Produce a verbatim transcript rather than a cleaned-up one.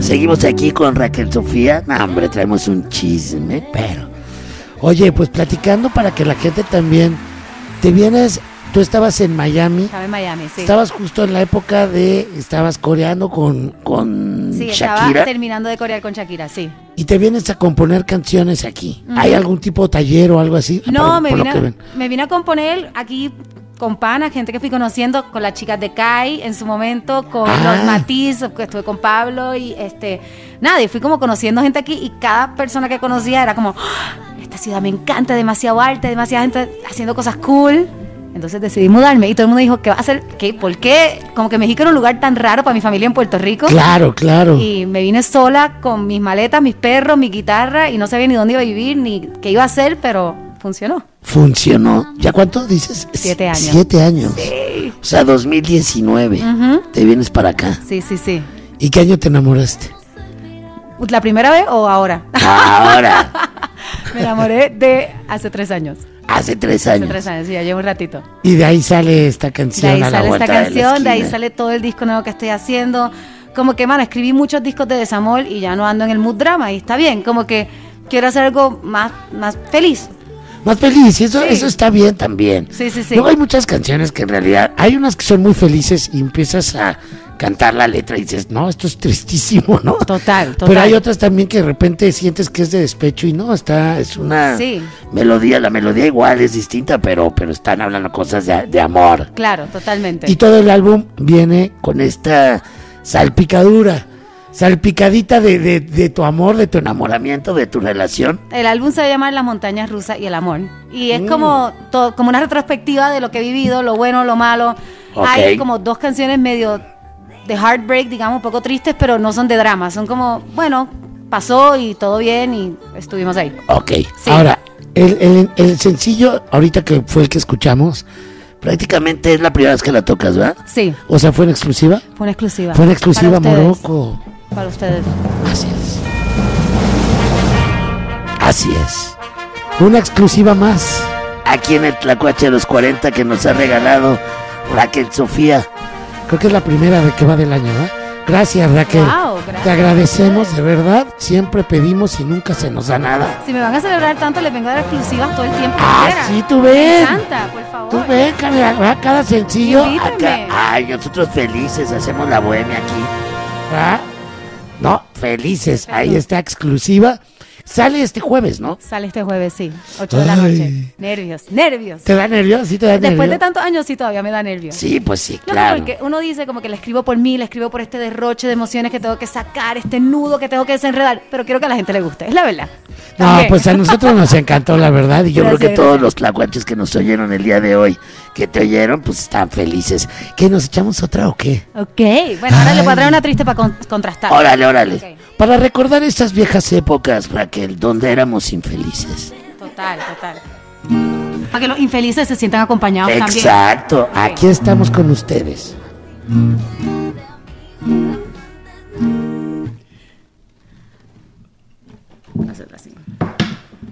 Seguimos aquí con Raquel Sofía. No, hombre, traemos un chisme, pero... Oye, pues platicando para que la gente también... Te vienes... Tú estabas en Miami. Estaba en Miami, sí. Estabas justo en la época de... Estabas coreando con, con sí, Shakira. Sí, estaba terminando de corear con Shakira, sí. Y te vienes a componer canciones aquí. Uh-huh. ¿Hay algún tipo de taller o algo así? No, Por, me, por vine lo que a, ven. me vine a componer aquí con pana, gente que fui conociendo, con las chicas de Kai en su momento, con Ah. los Matiz, que estuve con Pablo y este... Nada, y fui como conociendo gente aquí y cada persona que conocía era como... ¡Oh! Esta ciudad me encanta, demasiado alta, demasiada gente haciendo cosas cool... Entonces decidí mudarme y todo el mundo dijo, ¿qué va a hacer? ¿Qué? ¿Por qué? Como que México era un lugar tan raro para mi familia en Puerto Rico. Claro, claro. Y me vine sola con mis maletas, mis perros, mi guitarra y no sabía ni dónde iba a vivir ni qué iba a hacer, pero funcionó. Funcionó. ¿Ya cuánto dices? Siete años. Siete años. Sí. O sea, dos mil diecinueve. Uh-huh. Te vienes para acá. Sí, sí, sí. ¿Y qué año te enamoraste? ¿La primera vez o ahora? Ahora. Me enamoré de hace tres años. Hace tres años. Hace tres años, sí, ya llevo un ratito. Y de ahí sale esta De canción ahí a la sale esta vuelta de la canción, de ahí esquina. sale todo el disco nuevo que estoy haciendo. Como que, mano, escribí muchos discos de desamor y ya no ando en el mood drama y está bien. Como que quiero hacer algo más, más feliz. Más feliz, y eso, Sí. eso está bien también. Sí, sí, sí. Luego hay muchas canciones que en realidad, hay unas que son muy felices y empiezas a cantar la letra y dices, no, esto es tristísimo, ¿no? Total, total. Pero hay otras también que de repente sientes que es de despecho y no, está, es una Sí. melodía, la melodía igual es distinta, pero, pero están hablando cosas de, de amor. Claro, totalmente. Y todo el álbum viene con esta salpicadura, salpicadita de, de, de tu amor, de tu enamoramiento, de tu relación. El álbum se va a llamar Las montañas rusas y el amor. Y es Mm. como, to- como una retrospectiva de lo que he vivido, lo bueno, lo malo. Ok. Hay como dos canciones medio de heartbreak, digamos, un poco tristes, pero no son de drama. Son como, bueno, pasó y todo bien y estuvimos ahí. Ok, Sí. ahora, el, el, el sencillo, ahorita que fue el que escuchamos, prácticamente es la primera vez que la tocas, ¿verdad? Sí, O sea, ¿fue en exclusiva? fue una exclusiva. Fue en exclusiva, Para ustedes. Morocco. Para ustedes. Así es. Así es. Una exclusiva más. Aquí en el Tlacuache de los cuarenta que nos ha regalado Raquel Sofía. Creo que es la primera de que va del año, ¿eh? Gracias, Raquel. Wow, gracias. Te agradecemos, de verdad. Siempre pedimos y nunca se nos da nada. Si me van a celebrar tanto, les vengo a dar exclusivas todo el tiempo. que Ah, quieran. sí, tú Me ven. encanta, por favor. Tú ven, cada, cada sencillo. Invítame. Acá, ay, nosotros felices, hacemos la bohemia aquí. ¿Ah? No, felices. Perfecto. Ahí está, exclusiva. Sale este jueves, ¿no? Sale este jueves, sí, ocho de la Ay. noche. Nervios, nervios. ¿Te da nervios? ¿Sí te da Después nervios? de tantos años, sí, todavía me da nervios. Sí, pues sí, No, claro. porque uno dice como que le escribo por mí, le escribo por este derroche de emociones que tengo que sacar, este nudo que tengo que desenredar, pero quiero que a la gente le guste, es la verdad. No, También. pues a nosotros nos encantó, la verdad, y yo Gracias, creo que todos gracias. los tlacuaches que nos oyeron el día de hoy, que te oyeron, pues están felices. ¿Qué, nos echamos otra o qué? Ok, bueno, ahora le voy a traer Ay. una triste para con- contrastar. Órale, órale. Ok. Para recordar estas viejas épocas, Raquel, donde éramos infelices. Total, total. Para que los infelices se sientan acompañados también. Exacto, aquí estamos con ustedes. Ok.